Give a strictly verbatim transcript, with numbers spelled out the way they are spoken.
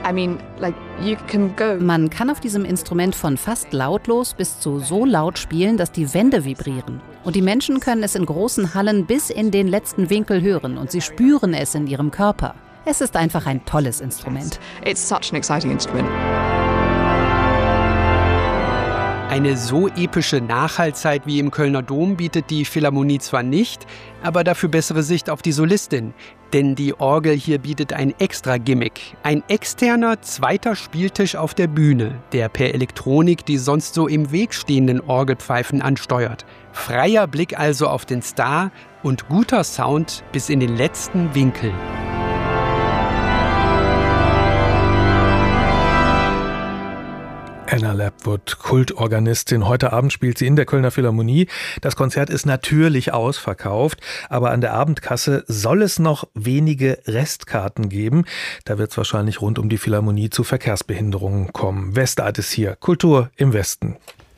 I mean, like, you can go. Man kann auf diesem Instrument von fast lautlos bis zu so laut spielen, dass die Wände vibrieren. Und die Menschen können es in großen Hallen bis in den letzten Winkel hören und sie spüren es in ihrem Körper. Es ist einfach ein tolles Instrument. It's such an exciting instrument. Eine so epische Nachhallzeit wie im Kölner Dom bietet die Philharmonie zwar nicht, aber dafür bessere Sicht auf die Solistin. Denn die Orgel hier bietet ein extra Gimmick. Ein externer zweiter Spieltisch auf der Bühne, der per Elektronik die sonst so im Weg stehenden Orgelpfeifen ansteuert. Freier Blick also auf den Star und guter Sound bis in den letzten Winkel. Anna Lapwood, Kultorganistin. Heute Abend spielt sie in der Kölner Philharmonie. Das Konzert ist natürlich ausverkauft, aber an der Abendkasse soll es noch wenige Restkarten geben. Da wird es wahrscheinlich rund um die Philharmonie zu Verkehrsbehinderungen kommen. Westart ist hier, Kultur im Westen.